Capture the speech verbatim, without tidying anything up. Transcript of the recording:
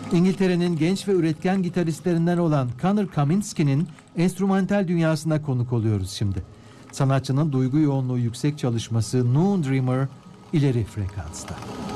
İngiltere'nin genç ve üretken gitaristlerinden olan Conor Kaminsky'nin enstrümantal dünyasına konuk oluyoruz şimdi. Sanatçının duygu yoğunluğu yüksek çalışması Noon Dreamer ileri frekansta.